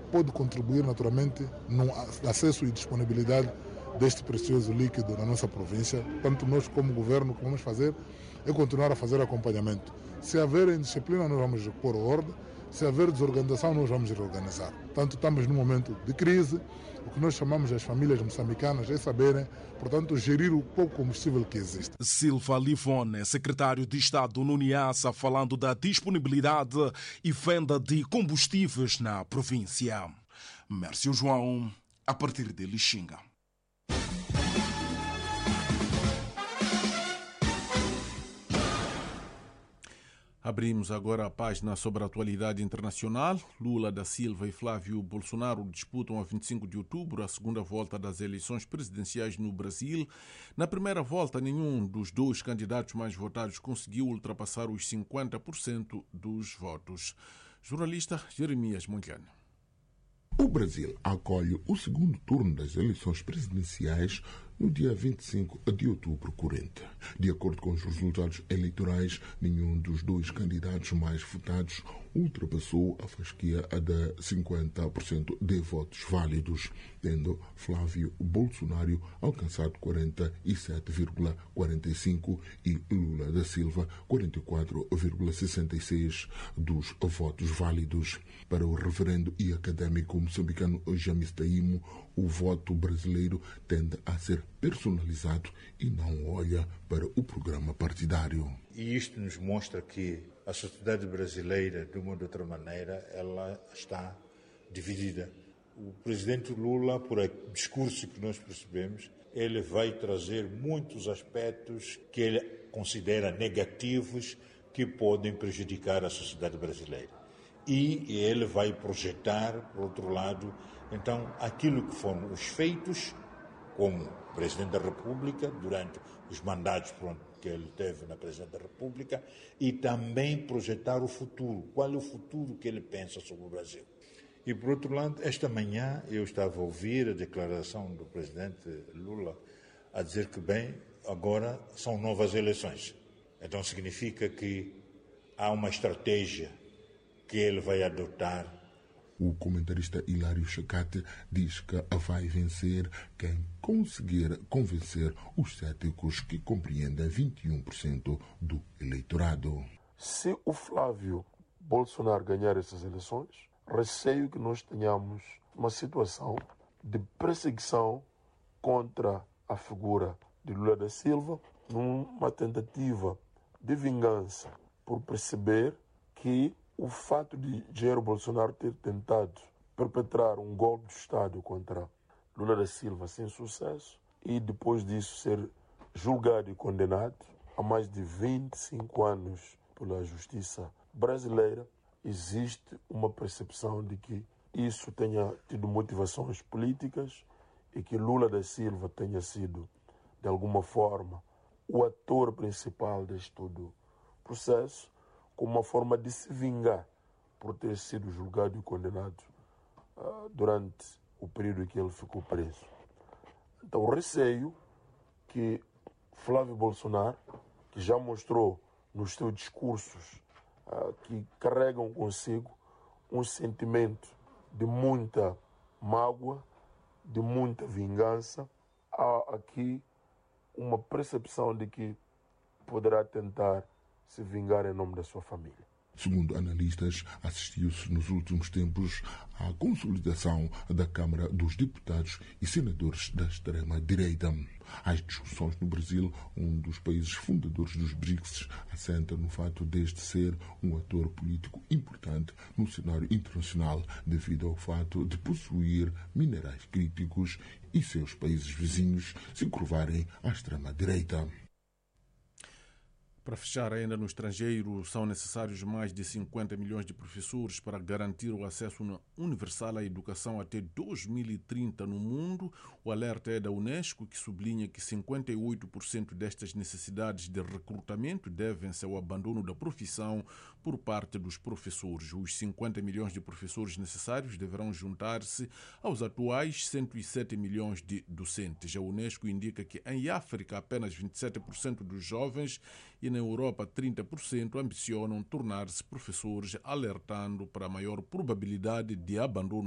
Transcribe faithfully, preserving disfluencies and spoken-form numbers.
pode contribuir naturalmente no acesso e disponibilidade deste precioso líquido na nossa província. Tanto nós como governo, o que vamos fazer é continuar a fazer acompanhamento. Se haver indisciplina, nós vamos pôr ordem. Se haver desorganização, nós vamos reorganizar. Portanto, estamos num momento de crise. O que nós chamamos as famílias moçambicanas é saberem, portanto, gerir o pouco combustível que existe. Silva Livone, secretário de Estado no Niassa, falando da disponibilidade e venda de combustíveis na província. Mércio João, a partir de Lixinga. Abrimos agora a página sobre a atualidade internacional. Lula da Silva e Flávio Bolsonaro disputam a vinte e cinco de outubro a segunda volta das eleições presidenciais no Brasil. Na primeira volta, nenhum dos dois candidatos mais votados conseguiu ultrapassar os cinquenta por cento dos votos. Jornalista Jeremias Mondlane. O Brasil acolhe o segundo turno das eleições presidenciais no dia vinte e cinco de outubro corrente. De acordo com os resultados eleitorais, nenhum dos dois candidatos mais votados ultrapassou a fasquia de cinquenta por cento de votos válidos, tendo Flávio Bolsonaro alcançado quarenta e sete vírgula quarenta e cinco e Lula da Silva quarenta e quatro vírgula sessenta e seis dos votos válidos. Para o reverendo e académico moçambicano Jamis Taimo, o voto brasileiro tende a ser personalizado e não olha para o programa partidário. E isto nos mostra que a sociedade brasileira, de uma ou de outra maneira, ela está dividida. O presidente Lula, por o discurso que nós percebemos, ele vai trazer muitos aspectos que ele considera negativos que podem prejudicar a sociedade brasileira. E ele vai projetar, por outro lado, então, aquilo que foram os feitos como Presidente da República, durante os mandatos que ele teve na Presidência da República, e também projetar o futuro. Qual é o futuro que ele pensa sobre o Brasil? E, por outro lado, esta manhã eu estava a ouvir a declaração do Presidente Lula a dizer que, bem, agora são novas eleições. Então significa que há uma estratégia que ele vai adotar. O comentarista Hilário Chacate diz que vai vencer quem conseguir convencer os céticos que compreendem vinte e um por cento do eleitorado. Se o Flávio Bolsonaro ganhar essas eleições, receio que nós tenhamos uma situação de perseguição contra a figura de Lula da Silva, numa tentativa de vingança por perceber que o fato de Jair Bolsonaro ter tentado perpetrar um golpe de Estado contra Lula da Silva sem sucesso e depois disso ser julgado e condenado a mais de vinte e cinco anos pela justiça brasileira, existe uma percepção de que isso tenha tido motivações políticas e que Lula da Silva tenha sido, de alguma forma, o ator principal deste todo processo, como uma forma de se vingar por ter sido julgado e condenado uh, durante o período em que ele ficou preso. Então, o receio que Flávio Bolsonaro, que já mostrou nos seus discursos uh, que carregam consigo um sentimento de muita mágoa, de muita vingança, há aqui uma percepção de que poderá tentar se vingar em nome da sua família. Segundo analistas, assistiu-se nos últimos tempos à consolidação da Câmara dos Deputados e Senadores da extrema-direita. As discussões no Brasil, um dos países fundadores dos BRICS, assenta no fato deste ser um ator político importante no cenário internacional devido ao fato de possuir minerais críticos e seus países vizinhos se curvarem à extrema-direita. Para fechar, ainda no estrangeiro, são necessários mais de cinquenta milhões de professores para garantir o acesso universal à educação até dois mil e trinta no mundo. O alerta é da Unesco, que sublinha que cinquenta e oito por cento destas necessidades de recrutamento devem-se ao abandono da profissão por parte dos professores. Os cinquenta milhões de professores necessários deverão juntar-se aos atuais cento e sete milhões de docentes. A Unesco indica que em África apenas vinte e sete por cento dos jovens e na Europa trinta por cento ambicionam tornar-se professores, alertando para a maior probabilidade de abandono